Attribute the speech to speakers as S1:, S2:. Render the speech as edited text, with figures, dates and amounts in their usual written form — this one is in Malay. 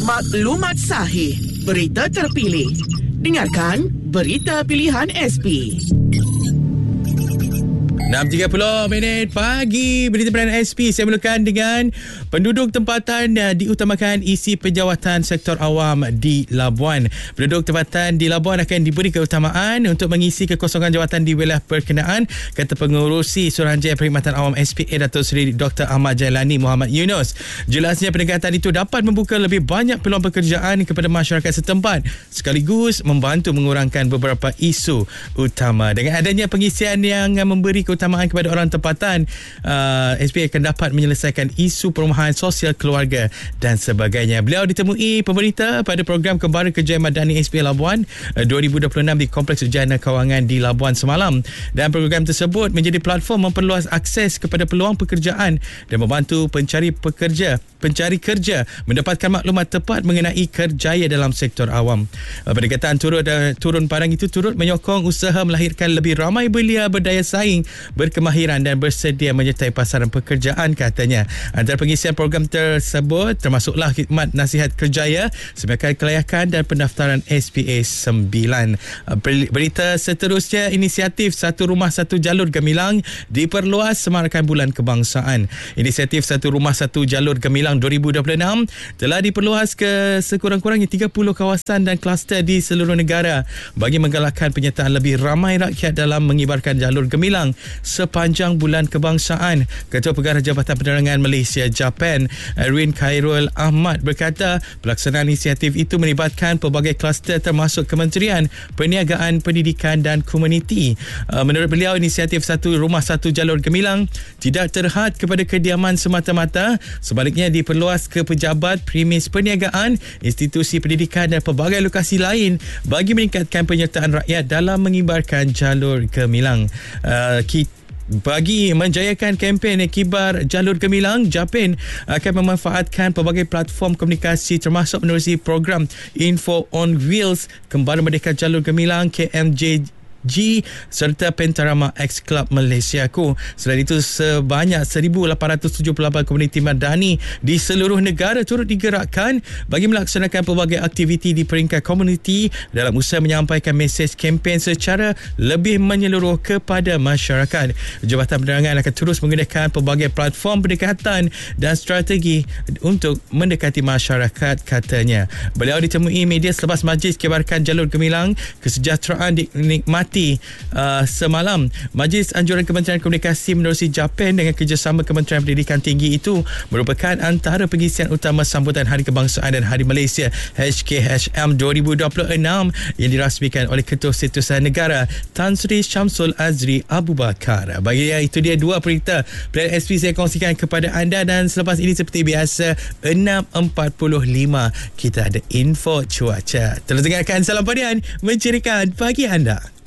S1: Maklumat sahih, berita terpilih. Dengarkan Berita Pilihan SP.
S2: 6.30 pagi, Berita Pilihan SP. Saya mulakan dengan penduduk tempatan diutamakan isi penjawatan sektor awam di Labuan. Penduduk tempatan di Labuan akan diberi keutamaan untuk mengisi kekosongan jawatan di wilayah berkenaan, kata Pengerusi Suruhanjaya Perkhidmatan Awam SPA Datuk Seri Dr. Ahmad Jailani Muhammad Yunus. Jelasnya pendekatan itu dapat membuka lebih banyak peluang pekerjaan kepada masyarakat setempat sekaligus membantu mengurangkan beberapa isu utama. Dengan adanya pengisian yang memberi keutamaan kepada orang tempatan, SPA akan dapat menyelesaikan isu perumahan sosial keluarga dan sebagainya. Beliau ditemui pemerintah pada program Kembara Kerjaya Madani SPA Labuan 2026 di Kompleks Ujana Kawangan di Labuan semalam, dan program tersebut menjadi platform memperluas akses kepada peluang pekerjaan dan membantu pencari kerja mendapatkan maklumat tepat mengenai kerjaya dalam sektor awam. Pendekatan turun parang itu turut menyokong usaha melahirkan lebih ramai belia berdaya saing, berkemahiran dan bersedia menyertai pasaran pekerjaan, katanya. Antara pengisian program tersebut termasuklah khidmat nasihat kerjaya, sebagai kelayakan dan pendaftaran SPA 9. Berita seterusnya, inisiatif Satu Rumah Satu Jalur Gemilang diperluas semarakan Bulan Kebangsaan. Inisiatif Satu Rumah Satu Jalur Gemilang 2026 telah diperluas ke sekurang-kurangnya 30 kawasan dan kluster di seluruh negara bagi menggalakkan penyertaan lebih ramai rakyat dalam mengibarkan jalur gemilang sepanjang Bulan Kebangsaan. Ketua Pengarah Jabatan Penerangan Malaysia Japan, Erwin Khairul Ahmad, berkata pelaksanaan inisiatif itu melibatkan pelbagai kluster termasuk Kementerian Perniagaan, Pendidikan dan Komuniti. Menurut beliau, inisiatif Satu Rumah Satu Jalur Gemilang tidak terhad kepada kediaman semata-mata, sebaliknya diperluas ke pejabat, premis perniagaan, institusi pendidikan dan pelbagai lokasi lain bagi meningkatkan penyertaan rakyat dalam mengibarkan jalur gemilang. Bagi menjayakan kempen Kibar Jalur Gemilang, Japan akan memanfaatkan pelbagai platform komunikasi termasuk menerusi program Info on Wheels, Kembara Merdeka Jalur Gemilang KMJ serta Pentarama X Club Malaysiaku. Selain itu, sebanyak 1,878 komuniti madani di seluruh negara turut digerakkan bagi melaksanakan pelbagai aktiviti di peringkat komuniti dalam usaha menyampaikan mesej kempen secara lebih menyeluruh kepada masyarakat. Jabatan Penerangan akan terus menggunakan pelbagai platform pendekatan dan strategi untuk mendekati masyarakat, katanya. Beliau ditemui media selepas Majlis Kibarkan Jalur Gemilang Kesejahteraan dinikmati semalam. Majlis Anjuran Kementerian Komunikasi menerusi Japan dengan kerjasama Kementerian Pendidikan Tinggi itu merupakan antara pengisian utama sambutan Hari Kebangsaan dan Hari Malaysia HKHM 2026 yang dirasmikan oleh Ketua Setiausaha Negara Tan Sri Syamsul Azri Abu Bakar. Bagi itu dia dua berita Pilihan SP saya kongsikan kepada anda, dan selepas ini seperti biasa 6.45 kita ada info cuaca. Terus dengarkan Salam Padian mencerikan pagi anda.